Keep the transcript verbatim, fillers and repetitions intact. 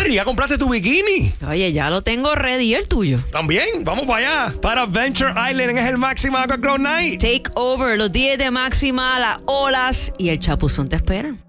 Mari, ¿ya compraste tu bikini? Oye, ya lo tengo ready, el tuyo. También, vamos para allá. Para Adventure Island en el Máxima Aqua Club Night. Take over, los días de máxima, las olas y el chapuzón te esperan.